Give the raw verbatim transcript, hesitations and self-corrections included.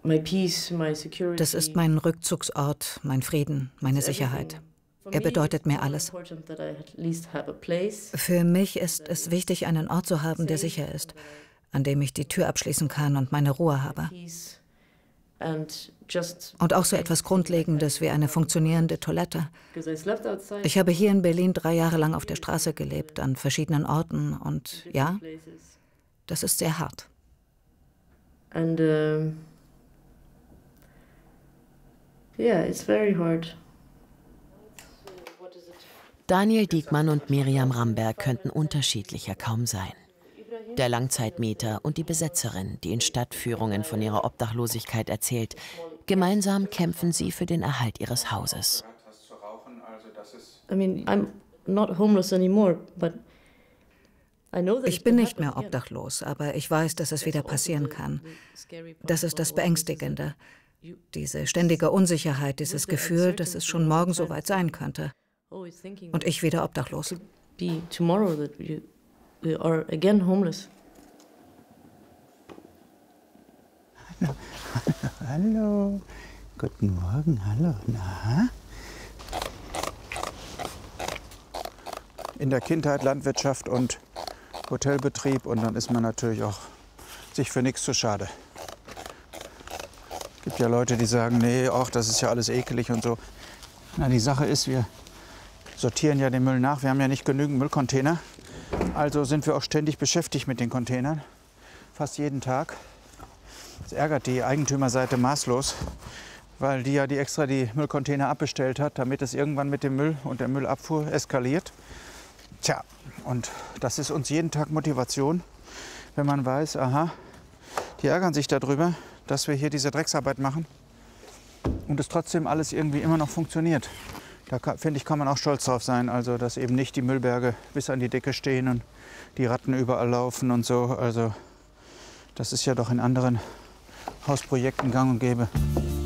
Das ist mein Rückzugsort, mein Frieden, meine Sicherheit. Er bedeutet mir alles. Für mich ist es wichtig, einen Ort zu haben, der sicher ist, an dem ich die Tür abschließen kann und meine Ruhe habe. Und auch so etwas Grundlegendes wie eine funktionierende Toilette. Ich habe hier in Berlin drei Jahre lang auf der Straße gelebt, an verschiedenen Orten. Und ja, das ist sehr hart. And um, yeah, it's very hard. Daniel Diekmann und Miriam Ramberg könnten unterschiedlicher kaum sein. Der Langzeitmieter und die Besetzerin, die in Stadtführungen von ihrer Obdachlosigkeit erzählt. Gemeinsam kämpfen sie für den Erhalt ihres Hauses. I mean, I'm not homeless anymore, but ich bin nicht mehr obdachlos, aber ich weiß, dass es wieder passieren kann. Das ist das Beängstigende. Diese ständige Unsicherheit, dieses Gefühl, dass es schon morgen so weit sein könnte. Und ich wieder obdachlos. Hallo, hallo, guten Morgen, hallo, na? In der Kindheit Landwirtschaft und Hotelbetrieb und dann ist man natürlich auch sich für nichts zu schade. Es gibt ja Leute, die sagen, nee, ach, das ist ja alles ekelig und so. Na, die Sache ist, wir sortieren ja den Müll nach. Wir haben ja nicht genügend Müllcontainer. Also sind wir auch ständig beschäftigt mit den Containern. Fast jeden Tag. Das ärgert die Eigentümerseite maßlos, weil die ja die extra die Müllcontainer abbestellt hat, damit es irgendwann mit dem Müll und der Müllabfuhr eskaliert. Tja, und das ist uns jeden Tag Motivation, wenn man weiß, aha, die ärgern sich darüber, dass wir hier diese Drecksarbeit machen und es trotzdem alles irgendwie immer noch funktioniert. Da finde ich, kann man auch stolz drauf sein, also dass eben nicht die Müllberge bis an die Decke stehen und die Ratten überall laufen und so. Also das ist ja doch in anderen Hausprojekten gang und gäbe.